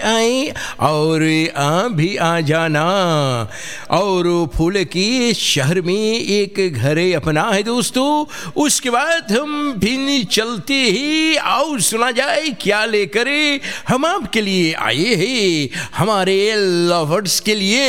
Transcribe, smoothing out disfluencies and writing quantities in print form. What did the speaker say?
आए और आप भी आ जाना। और फूल के शहर में एक घर अपना है दोस्तों। उसके बाद हम भी चलते ही आओ सुना जाए क्या लेकर हम आपके लिए आए हैं, हमारे लवर्स के लिए।